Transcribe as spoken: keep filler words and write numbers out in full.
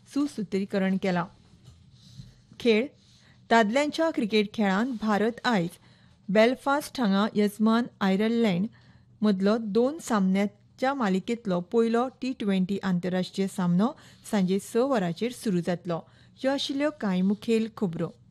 सुसूत्रीकरण केलां. खेळ दादल्यांच्या क्रिकेट खेळांत भारत आयज बेलफास्ट हांगा येजमान आयर्लंड मदलो दोन सामन्यांच्या मालिकेंतलो पयलो टी ट्वेंटी आंतरराष्ट्रीय सामनो सांजे स वरांचेर सुरू जातलो. ह्यो आशिल्ल्यो कांय मुखेल खबरो.